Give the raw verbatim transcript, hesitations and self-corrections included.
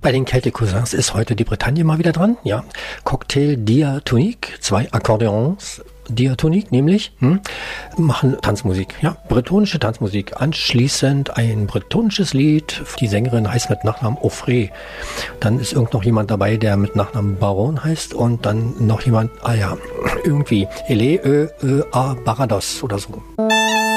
Bei den Celtic Cousins ist heute die Bretagne mal wieder dran. Ja, Cocktail Diatonique, zwei Akkordeons. Diatonique nämlich, hm, machen Tanzmusik, ja, bretonische Tanzmusik. Anschließend ein bretonisches Lied. Die Sängerin heißt mit Nachnamen Offrey. Dann ist irgend noch jemand dabei, der mit Nachnamen Baron heißt. Und dann noch jemand, ah ja, irgendwie, Ele, Ö, Ö, A, Barados oder so.